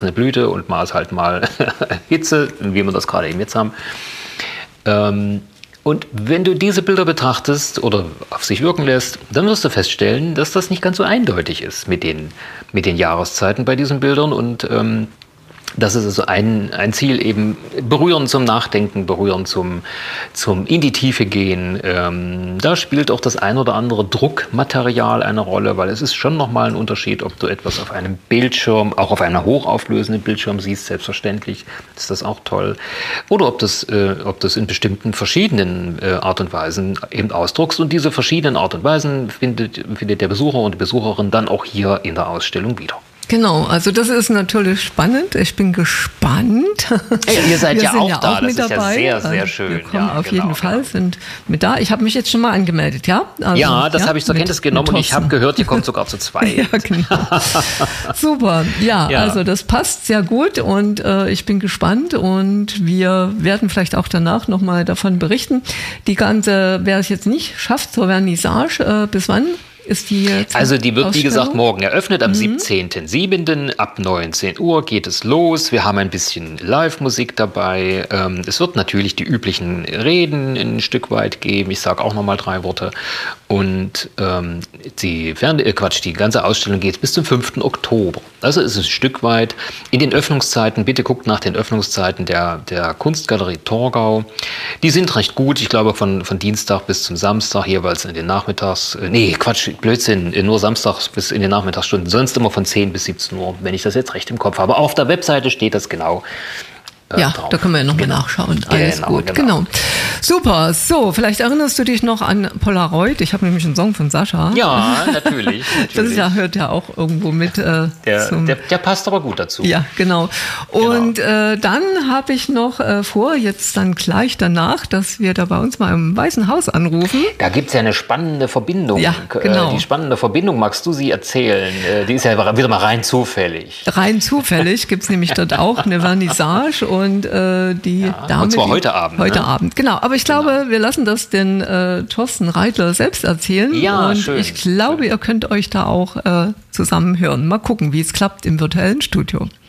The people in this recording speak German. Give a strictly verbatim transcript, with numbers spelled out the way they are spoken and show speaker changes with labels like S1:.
S1: eine Blüte und mal ist halt mal Hitze, wie wir das gerade eben jetzt haben. Ähm, und wenn du diese Bilder betrachtest oder auf sich wirken lässt, dann wirst du feststellen, dass das nicht ganz so eindeutig ist mit den, mit den Jahreszeiten bei diesen Bildern. Und ähm, das ist also ein, ein Ziel, eben berühren zum Nachdenken, berühren zum, zum in die Tiefe gehen. Ähm, da spielt auch das ein oder andere Druckmaterial eine Rolle, weil es ist schon nochmal ein Unterschied, ob du etwas auf einem Bildschirm, auch auf einer hochauflösenden Bildschirm siehst, selbstverständlich ist das auch toll. Oder ob das, äh, ob das in bestimmten verschiedenen äh, Art und Weisen eben ausdruckst. Und diese verschiedenen Art und Weisen findet, findet der Besucher und die Besucherin dann auch hier in der Ausstellung wieder.
S2: Genau, also das ist natürlich spannend. Ich bin gespannt.
S1: Ja, ihr seid
S2: wir
S1: ja
S2: sind
S1: auch
S2: ja
S1: da,
S2: auch mit
S1: das ist
S2: dabei.
S1: ja sehr, sehr schön.
S2: Wir kommen
S1: ja,
S2: auf
S1: genau,
S2: jeden Fall,
S1: genau.
S2: sind mit da. Ich habe mich jetzt schon mal angemeldet, ja? Also,
S1: ja, das
S2: ja,
S1: habe ich zur
S2: mit,
S1: Kenntnis genommen und ich habe gehört, ihr kommt sogar zu zweit.
S2: Ja, genau. Super, ja, ja, also das passt sehr gut und äh, ich bin gespannt und wir werden vielleicht auch danach nochmal davon berichten. Die ganze, wer es jetzt nicht schafft, zur Vernissage, äh, bis wann? Ist die
S1: also die wird, wie gesagt, morgen eröffnet, am mhm. siebzehnten siebten ab neunzehn Uhr geht es los. Wir haben ein bisschen Live-Musik dabei. Ähm, es wird natürlich die üblichen Reden ein Stück weit geben. Ich sage auch nochmal drei Worte. Und ähm, die, Fern- äh, Quatsch, die ganze Ausstellung geht bis zum fünften Oktober. Also ist es ein Stück weit in den Öffnungszeiten. Bitte guckt nach den Öffnungszeiten der, der Kunstgalerie Torgau. Die sind recht gut. Ich glaube, von, von Dienstag bis zum Samstag, jeweils in den Nachmittags. Äh, nee, Quatsch. Blödsinn, nur samstags bis in den Nachmittagsstunden, sonst immer von zehn bis siebzehn Uhr, wenn ich das jetzt recht im Kopf habe. Auf der Webseite steht das genau. Äh,
S2: ja,
S1: drauf.
S2: da können wir ja nochmal
S1: genau.
S2: nachschauen. Alles
S1: genau,
S2: gut,
S1: genau.
S2: genau. Super, so, vielleicht erinnerst du dich noch an Polaroid. Ich habe nämlich einen Song von Sascha.
S1: Ja, natürlich. natürlich.
S2: Das ist ja, hört ja auch irgendwo mit. Äh,
S1: der,
S2: zum
S1: der, der passt aber gut dazu.
S2: Ja, genau. Und
S1: genau.
S2: Äh, dann habe ich noch äh, vor, jetzt dann gleich danach, dass wir da bei uns mal im Weißen Haus anrufen.
S1: Da gibt es ja eine spannende Verbindung.
S2: Ja, genau.
S1: Die spannende Verbindung, magst du sie erzählen? Die ist ja wieder mal rein zufällig.
S2: Rein zufällig gibt es nämlich dort auch eine Vernissage und äh, die
S1: ja,
S2: Dame.
S1: Und zwar
S2: die,
S1: heute Abend.
S2: Heute
S1: ne?
S2: Abend, genau. Aber ich glaube,
S1: genau.
S2: wir lassen das den äh, Thorsten Reitler selbst erzählen.
S1: Ja,
S2: und
S1: schön.
S2: ich glaube,
S1: schön.
S2: ihr könnt euch da auch äh, zusammen hören. Mal gucken, wie es klappt im virtuellen Studio.